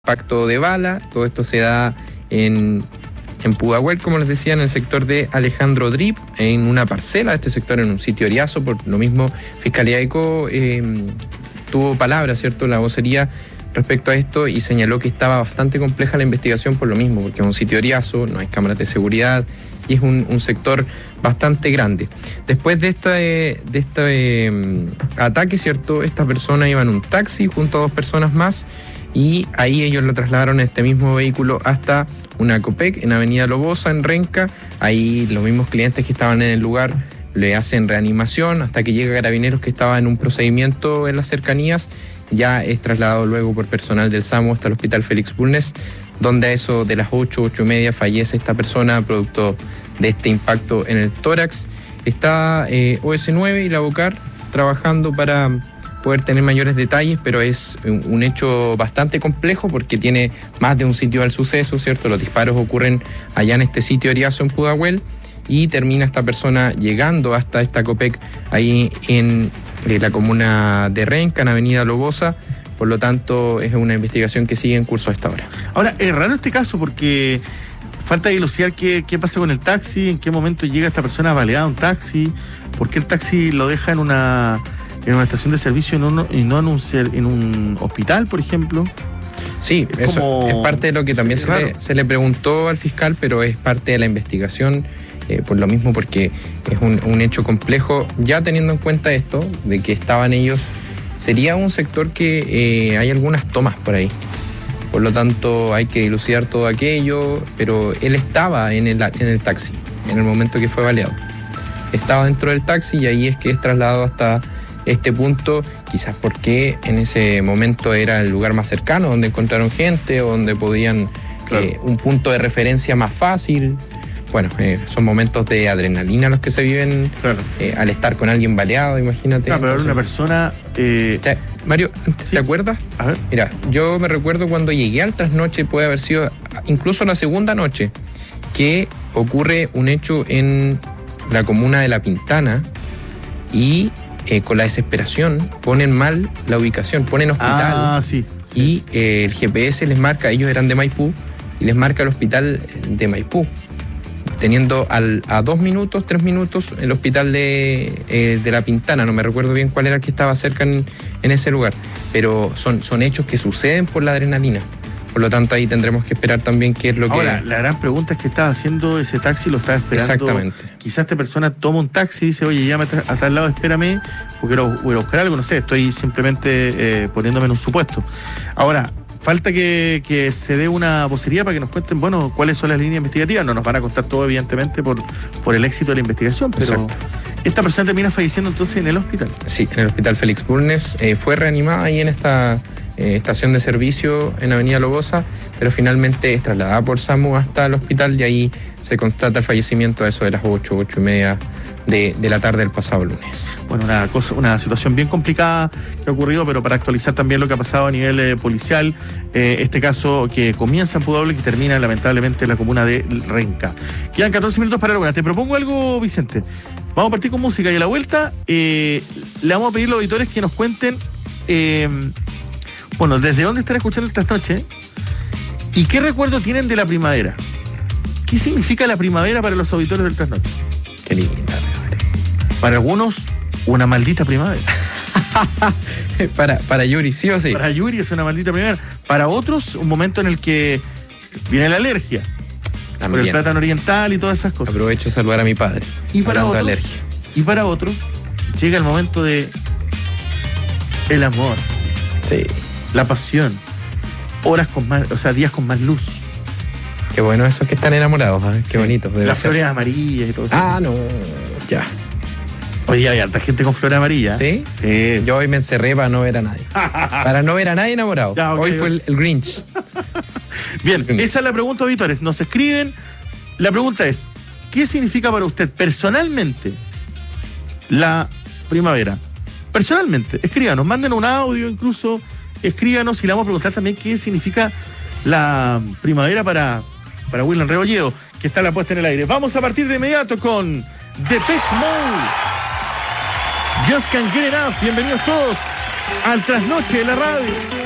impacto de bala. Todo esto se da en Pudahuel, como les decía, en el sector de Alejandro Drip, en una parcela de este sector, en un sitio Oriazo. Por lo mismo, Fiscalía ECO tuvo palabra, ¿cierto?, la vocería respecto a esto, y señaló que estaba bastante compleja la investigación por lo mismo, porque es un sitio Oriazo, no hay cámaras de seguridad y es un sector bastante grande. Después de este ataque, ¿cierto?, esta persona iba en un taxi junto a dos personas más, y ahí ellos lo trasladaron en este mismo vehículo hasta una Copec en Avenida Lobosa, en Renca. Ahí los mismos clientes que estaban en el lugar le hacen reanimación hasta que llega Carabineros, que estaba en un procedimiento en las cercanías. Ya es trasladado luego por personal del SAMU hasta el Hospital Félix Bulnes, donde a eso de las 8:30 fallece esta persona producto de este impacto en el tórax. Está OS9 y la BOCAR trabajando para poder tener mayores detalles, pero es un hecho bastante complejo porque tiene más de un sitio al suceso, ¿cierto? Los disparos ocurren allá en este sitio Oriazo, en Pudahuel, y termina esta persona llegando hasta esta Copec ahí en la comuna de Renca, en Avenida Lobosa. Por lo tanto, es una investigación que sigue en curso a esta hora. Ahora, es raro este caso porque falta dilucidar qué pasa con el taxi, en qué momento llega esta persona baleada a un taxi, por qué el taxi lo deja en una estación de servicio y no en un hospital, por ejemplo. Sí, eso es parte de lo que también se le preguntó al fiscal, pero es parte de la investigación, por lo mismo, porque es un hecho complejo. Ya teniendo en cuenta esto, de que estaban ellos, sería un sector que hay algunas tomas por ahí. Por lo tanto, hay que dilucidar todo aquello, pero él estaba en el taxi, en el momento que fue baleado. Estaba dentro del taxi y ahí es que es trasladado hasta este punto, quizás porque en ese momento era el lugar más cercano, donde encontraron gente, o donde podían, un punto de referencia más fácil. Bueno, son momentos de adrenalina los que se viven al estar con alguien baleado, imagínate. Pero era una persona... Mario, ¿sí? ¿Te acuerdas? A ver. Mira, yo me recuerdo cuando llegué al trasnoche, puede haber sido incluso la segunda noche, que ocurre un hecho en la comuna de La Pintana, y con la desesperación ponen mal la ubicación, ponen hospital. Sí. Y el GPS les marca, ellos eran de Maipú, y les marca el hospital de Maipú, teniendo a 2 minutos, 3 minutos el hospital de La Pintana. No me recuerdo bien cuál era el que estaba cerca en ese lugar, pero son hechos que suceden por la adrenalina. Por lo tanto, ahí tendremos que esperar también qué es lo que... Ahora, la gran pregunta es qué estaba haciendo ese taxi, lo estaba esperando. Exactamente. Quizás esta persona toma un taxi y dice, oye, llama a tal lado, espérame, porque voy a buscar algo, no sé, estoy simplemente poniéndome en un supuesto. Ahora, falta que se dé una vocería para que nos cuenten, bueno, cuáles son las líneas investigativas. No nos van a contar todo, evidentemente, por el éxito de la investigación, pero... Exacto. Esta persona termina falleciendo entonces en el hospital. Sí, en el Hospital Félix Bulnes. Fue reanimada ahí en esta estación de servicio en Avenida Lobosa, pero finalmente es trasladada por SAMU hasta el hospital, y ahí se constata el fallecimiento a eso de las 8:30 de la tarde del pasado lunes. Bueno, una situación bien complicada que ha ocurrido, pero para actualizar también lo que ha pasado a nivel policial, este caso que comienza en Pudahuel y que termina lamentablemente en la comuna de Renca. Quedan 14 minutos para la una. Te propongo algo, Vicente. Vamos a partir con música y a la vuelta le vamos a pedir a los auditores que nos cuenten, desde dónde están escuchando el trasnoche y qué recuerdo tienen de la primavera. ¿Qué significa la primavera para los auditores del trasnoche? Qué linda primavera. Para algunos, una maldita primavera. para Yuri, sí o sí. Para Yuri es una maldita primavera. Para otros, un momento en el que viene la alergia. También. Por el plátano oriental y todas esas cosas. Aprovecho de saludar a mi padre. Y para otros, llega el momento de el amor. Sí. La pasión. Días con más luz. Qué bueno esos que están enamorados, ¿eh? Qué bonito. Las flores amarillas y todo eso. No, ya. Hoy hay harta gente con flores amarillas. ¿Sí? Sí. Yo hoy me encerré para no ver a nadie. Para no ver a nadie enamorado. Ya, okay, hoy fue el Grinch. Bien, esa es la pregunta, auditores. Nos escriben. La pregunta es, ¿qué significa para usted personalmente la primavera? Personalmente, escríbanos, mándenos un audio, incluso escríbanos, y le vamos a preguntar también qué significa la primavera para William Rebolledo, que está la puesta en el aire. Vamos a partir de inmediato con Depeche Mode. Just Can't Get Enough. Bienvenidos todos al trasnoche de la radio.